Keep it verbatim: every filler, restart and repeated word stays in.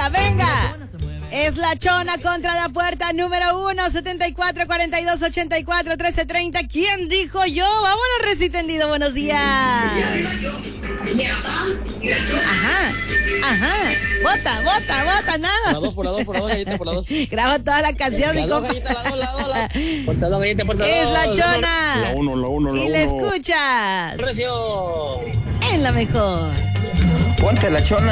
venga, venga. Es la Chona contra la puerta número uno, setenta y cuatro, cuarenta y dos, ochenta y cuatro, trece, treinta. ¿Quién dijo yo? Vámonos, Resitendido, buenos días. Ajá, ajá. Vota, vota, vota, nada. Por la dos, por la dos, por la dos, galleta, por la dos. Graba toda la canción, La mi dos, compa. galleta, la dos, la dos, la Por la dos, galleta, por la dos. Es la Chona. La uno, la uno, la Y uno. la escuchas Recio. en la mejor. Ponte la Chona.